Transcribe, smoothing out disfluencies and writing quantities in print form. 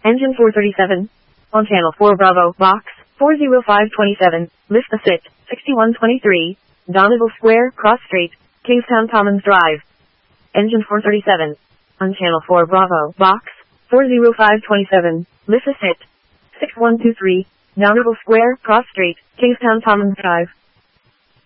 Engine 437. On channel 4 Bravo, box, 40527, lift the sit, 6123, Donegal Square, Cross Street, Kingstown Commons Drive. Engine 437. On channel 4 Bravo, box, 40527, lift the sit, 6123, Donegal Square, Cross Street, Kingstown Commons Drive.